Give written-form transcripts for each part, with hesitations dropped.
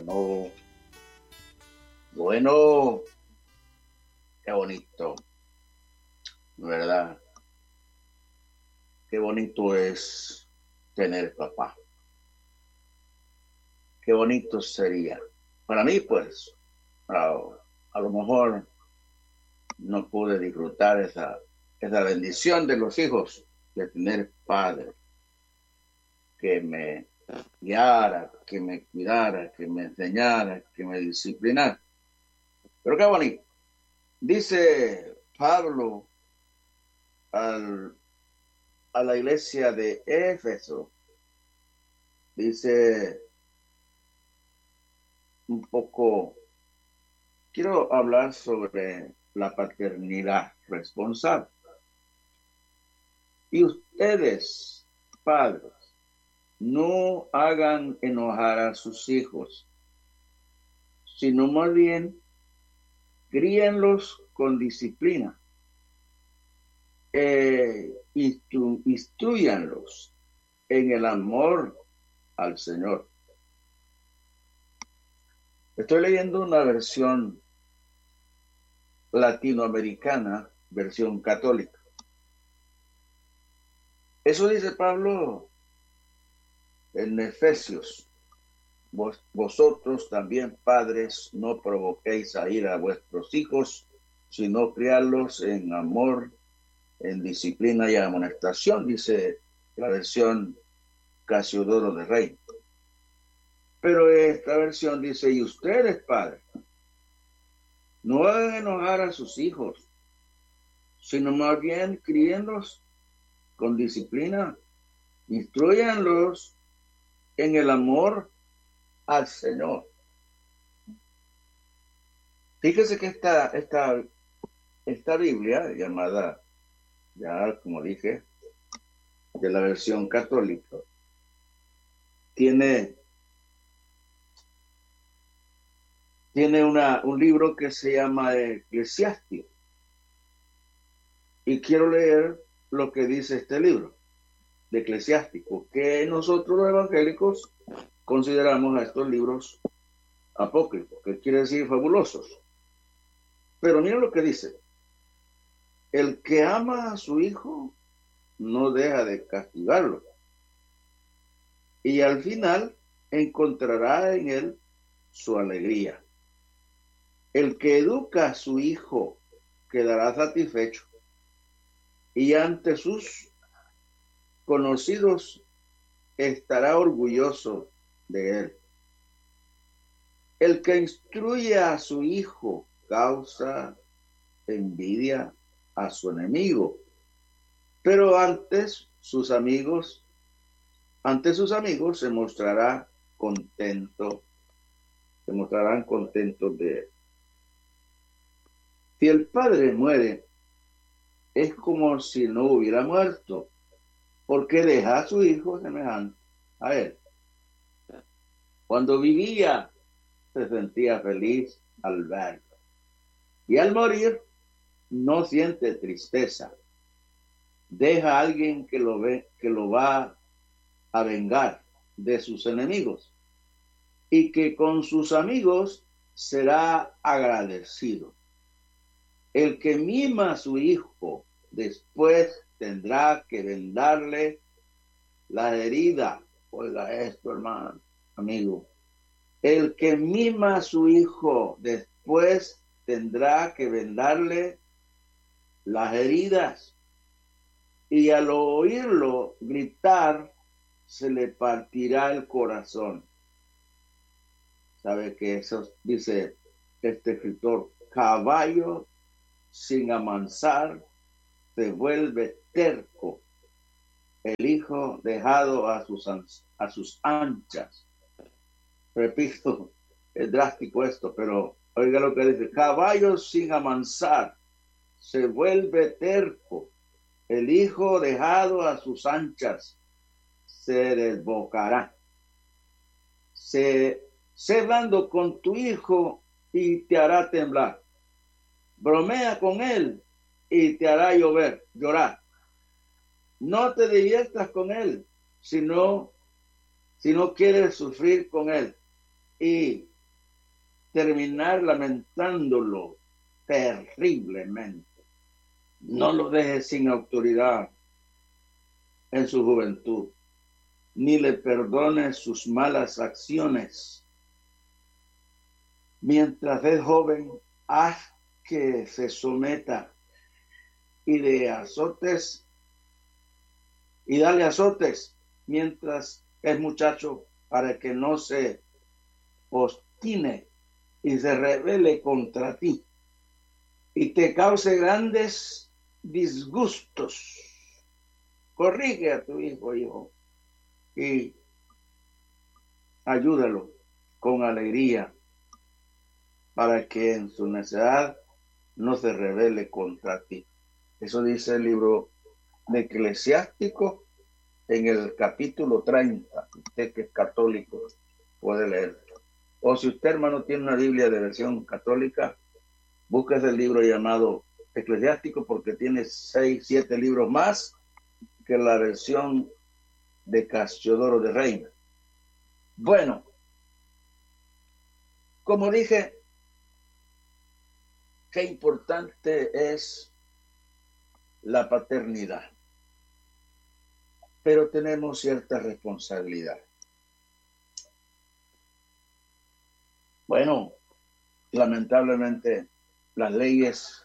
Bueno, bueno, qué bonito, ¿verdad? Qué bonito es tener papá. Qué bonito sería. Para mí, pues, a, a lo mejor no pude disfrutar esa bendición de los hijos, de tener padre que me guiara, que me cuidara, que me enseñara, que me disciplinara. Pero qué bonito. Dice Pablo al, a la iglesia de Éfeso, dice un poco, quiero hablar sobre la paternidad responsable. Y ustedes, padres, no hagan enojar a sus hijos, sino más bien críenlos con disciplina. Instruyanlos en el amor al Señor. Estoy leyendo una versión latinoamericana, versión católica. Eso dice Pablo en Efesios. Vosotros también, padres, no provoquéis a ira a vuestros hijos, sino criarlos en amor, en disciplina y amonestación, dice la versión Casiodoro de Rey. Pero esta versión dice, y ustedes, padres, no hagan enojar a sus hijos, sino más bien críenlos con disciplina, instruyanlos en el amor al Señor. Fíjese que esta Biblia, llamada, ya como dije, de la versión católica, tiene un libro que se llama Eclesiástico. Y quiero leer lo que dice este libro de Eclesiástico, que nosotros los evangélicos consideramos a estos libros apócrifos, que quiere decir fabulosos. Pero mira lo que dice. El que ama a su hijo no deja de castigarlo. Y al final encontrará en él su alegría. El que educa a su hijo quedará satisfecho. Y ante sus conocidos estará orgulloso de él. El que instruye a su hijo causa envidia a su enemigo, pero ante sus amigos se mostrarán contentos de él. Si el padre muere, es como si no hubiera muerto, porque deja a su hijo semejante a él. Cuando vivía, se sentía feliz al verlo. Y al morir, no siente tristeza. Deja a alguien que lo va a vengar de sus enemigos y que con sus amigos será agradecido. El que mima a su hijo después tendrá que vendarle la herida. Oiga esto, hermano, amigo. El que mima a su hijo después tendrá que vendarle las heridas. Y al oírlo gritar, se le partirá el corazón. ¿Sabe que eso dice este escritor? Caballo sin amansar se vuelve terco. El hijo dejado a sus anchas. Repito, es drástico esto, pero oiga lo que dice. Caballo sin amansar se vuelve terco. El hijo dejado a sus anchas se desbocará. Sé blando con tu hijo y te hará temblar. Bromea con él y te hará llorar. No te diviertas con él si no quieres sufrir con él. Y terminar lamentándolo terriblemente. No lo dejes sin autoridad en su juventud, ni le perdones sus malas acciones. Mientras es joven, haz que se someta y dale azotes mientras es muchacho, para que no se obstine y se rebele contra ti y te cause grandes disgustos. Corrige a tu hijo, y ayúdalo con alegría, para que en su necedad no se rebele contra ti. Eso dice el libro de Eclesiástico en el capítulo 30. Usted que es católico puede leerlo. O si usted, hermano, tiene una Biblia de versión católica, busque ese libro llamado Eclesiástico, porque tiene 6, 7 libros más que la versión de Casiodoro de Reina. Bueno, como dije, qué importante es la paternidad, pero tenemos cierta responsabilidad. Bueno, lamentablemente las leyes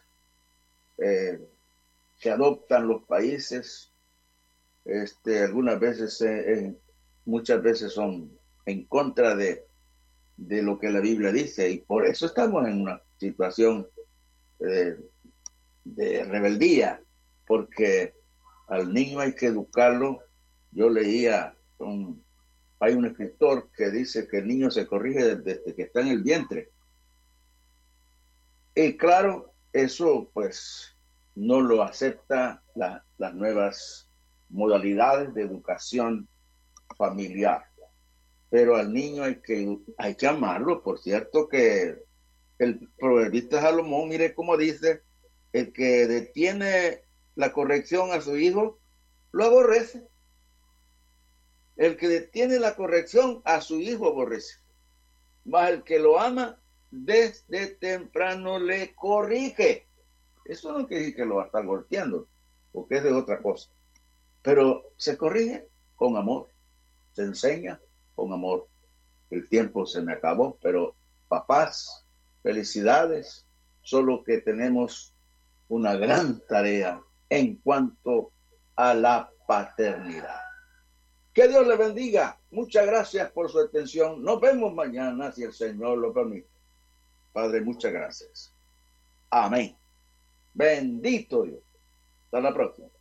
que adoptan los países, algunas veces, muchas veces son en contra de lo que la Biblia dice, y por eso estamos en una situación de rebeldía, porque al niño hay que educarlo. Yo leía, hay un escritor que dice que el niño se corrige desde que está en el vientre. Y claro, eso pues no lo acepta las nuevas modalidades de educación familiar. Pero al niño hay que amarlo. Por cierto que el proverbista Salomón, mire cómo dice: el que detiene la corrección a su hijo, lo aborrece. El que detiene la corrección a su hijo aborrece. Mas el que lo ama, desde temprano le corrige. Eso no quiere decir que lo va a estar golpeando, porque es de otra cosa. Pero se corrige con amor, se enseña con amor. El tiempo se me acabó, pero papás, felicidades, solo que tenemos una gran tarea en cuanto a la paternidad. Que Dios le bendiga. Muchas gracias por su atención. Nos vemos mañana, si el Señor lo permite. Padre, muchas gracias. Amén. Bendito Dios. Hasta la próxima.